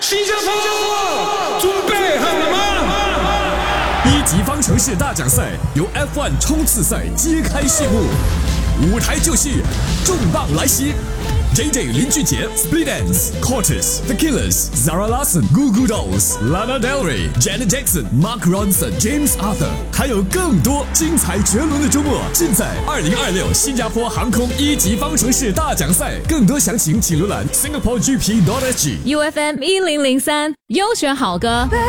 新加坡，准备好了吗？ 一级方程式大奖赛由 F1 冲刺赛揭开序幕，舞台就是重磅来袭。JJ 林俊杰、Split Enz、Cortez、The Killers、Zara Larsson、Goo Goo Dolls、Lana Del Rey、Janet Jackson、Mark Ronson、James Arthur， 还有更多精彩绝伦的周末，尽在2026新加坡航空一级方程式大奖赛。更多详情请浏览 SingaporeGP.SG。 UFM 1003优选好歌。